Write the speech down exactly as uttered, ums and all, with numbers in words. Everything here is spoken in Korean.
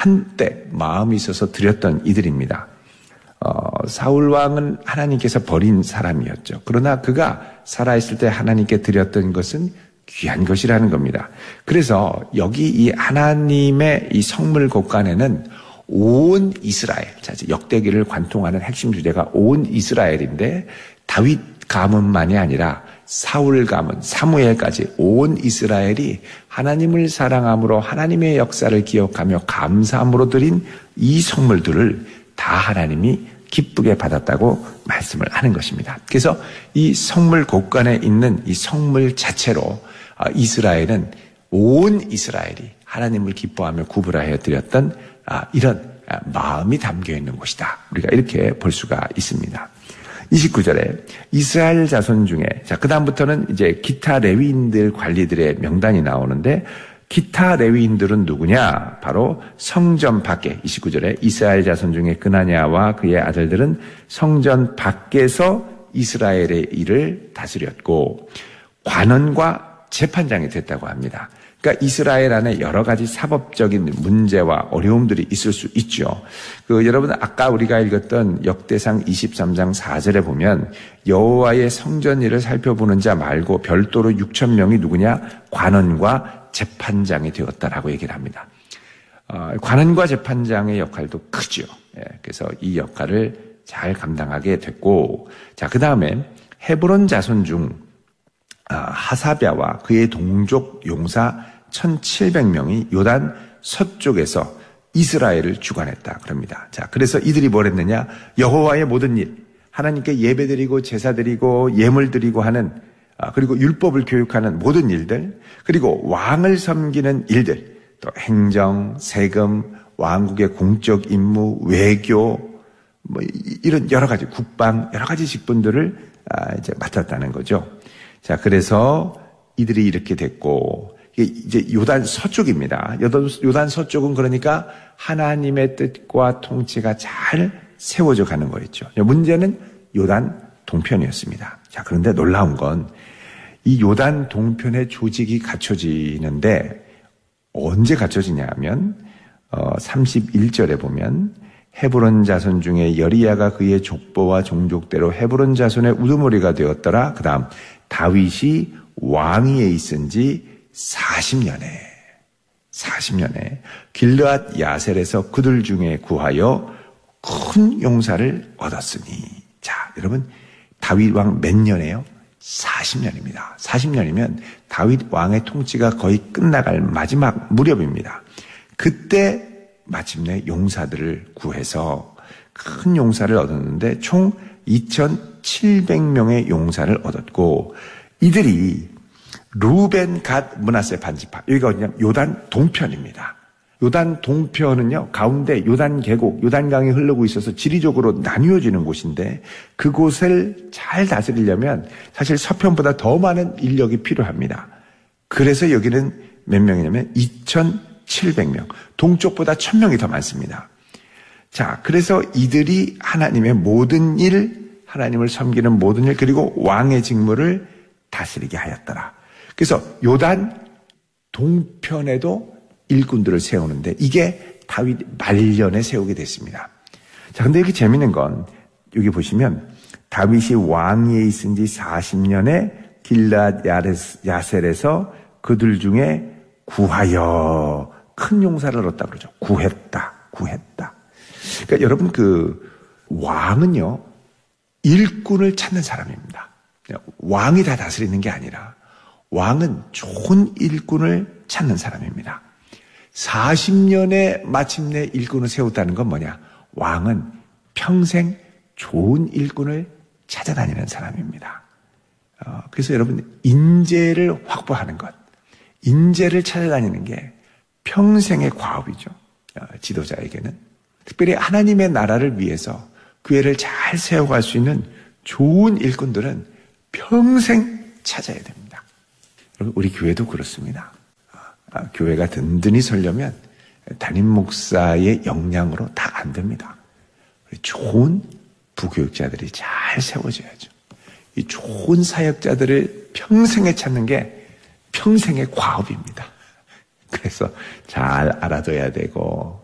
한때 마음이 있어서 드렸던 이들입니다. 어, 사울 왕은 하나님께서 버린 사람이었죠. 그러나 그가 살아있을 때 하나님께 드렸던 것은 귀한 것이라는 겁니다. 그래서 여기 이 하나님의 이 성물 곳간에는 온 이스라엘, 자, 역대기를 관통하는 핵심 주제가 온 이스라엘인데 다윗 가문만이 아니라 사울 가문, 사무엘까지 온 이스라엘이 하나님을 사랑함으로 하나님의 역사를 기억하며 감사함으로 드린 이 성물들을 다 하나님이 기쁘게 받았다고 말씀을 하는 것입니다. 그래서 이 성물 곳간에 있는 이 성물 자체로 이스라엘은 온 이스라엘이 하나님을 기뻐하며 구별하여 드렸던 이런 마음이 담겨 있는 곳이다. 우리가 이렇게 볼 수가 있습니다. 이십구 절에 이스라엘 자손 중에, 자, 그 다음부터는 이제 기타 레위인들 관리들의 명단이 나오는데, 기타 레위인들은 누구냐? 바로 성전 밖에, 이십구 절에 이스라엘 자손 중에 그나냐와 그의 아들들은 성전 밖에서 이스라엘의 일을 다스렸고, 관원과 재판장이 됐다고 합니다. 그러니까 이스라엘 안에 여러 가지 사법적인 문제와 어려움들이 있을 수 있죠. 그 여러분 아까 우리가 읽었던 역대상 이십삼 장 사 절에 보면 여호와의 성전 일을 살펴보는 자 말고 별도로 육천 명이 누구냐? 관원과 재판장이 되었다라고 얘기를 합니다. 어, 관원과 재판장의 역할도 크죠. 예, 그래서 이 역할을 잘 감당하게 됐고, 자, 그 다음에 헤브론 자손 중 하사랴와 그의 동족 용사 천칠백 명이 요단 서쪽에서 이스라엘을 주관했다 그럽니다. 자, 그래서 이들이 뭘 했느냐? 여호와의 모든 일, 하나님께 예배드리고 제사드리고 예물드리고 하는, 그리고 율법을 교육하는 모든 일들, 그리고 왕을 섬기는 일들, 또 행정, 세금, 왕국의 공적 임무, 외교, 뭐 이런 여러 가지 국방, 여러 가지 직분들을 이제 맡았다는 거죠. 자, 그래서 이들이 이렇게 됐고, 이제 요단 서쪽입니다. 요단 서쪽은 그러니까 하나님의 뜻과 통치가 잘 세워져 가는 거였죠. 문제는 요단 동편이었습니다. 자, 그런데 놀라운 건 이 요단 동편의 조직이 갖춰지는데 언제 갖춰지냐 하면 어, 삼십일 절에 보면 헤브론 자손 중에 여리야가 그의 족보와 종족대로 헤브론 자손의 우두머리가 되었더라. 그 다음 다윗이 왕위에 있은 지 사십 년에 사십 년에 길르앗 야셀에서 그들 중에 구하여 큰 용사를 얻었으니, 자, 여러분 다윗 왕 몇 년이에요? 사십 년입니다. 사십 년이면 다윗 왕의 통치가 거의 끝나갈 마지막 무렵입니다. 그때 마침내 용사들을 구해서 큰 용사를 얻었는데 총 이천칠백 명의 용사를 얻었고, 이들이 루벤, 갓, 므낫세 반지파, 여기가 어디냐? 요단 동편입니다. 요단 동편은요, 가운데 요단 계곡, 요단강이 흐르고 있어서 지리적으로 나뉘어지는 곳인데 그곳을 잘 다스리려면 사실 서편보다 더 많은 인력이 필요합니다. 그래서 여기는 몇 명이냐면 이천칠백 명, 동쪽보다 천 명이 더 많습니다. 자, 그래서 이들이 하나님의 모든 일, 하나님을 섬기는 모든 일, 그리고 왕의 직무를 다스리게 하였더라. 그래서 요단 동편에도 일꾼들을 세우는데 이게 다윗 말년에 세우게 됐습니다. 자, 근데 여기 재밌는 건 여기 보시면 다윗이 왕위에 있은 지 사십 년에 길르앗 야셀에서 그들 중에 구하여 큰 용사를 얻었다 그러죠. 구했다, 구했다. 그러니까 여러분 그 왕은요 일꾼을 찾는 사람입니다. 왕이 다 다스리는 게 아니라 왕은 좋은 일꾼을 찾는 사람입니다. 사십 년에 마침내 일꾼을 세웠다는 건 뭐냐? 왕은 평생 좋은 일꾼을 찾아다니는 사람입니다. 어, 그래서 여러분 인재를 확보하는 것, 인재를 찾아다니는 게 평생의 과업이죠. 어, 지도자에게는. 특별히 하나님의 나라를 위해서 교회를 잘 세워갈 수 있는 좋은 일꾼들은 평생 찾아야 됩니다. 여러분 우리 교회도 그렇습니다. 아, 교회가 든든히 서려면 담임 목사의 역량으로 다 안 됩니다. 좋은 부교육자들이 잘 세워져야죠. 이 좋은 사역자들을 평생에 찾는 게 평생의 과업입니다. 그래서 잘 알아둬야 되고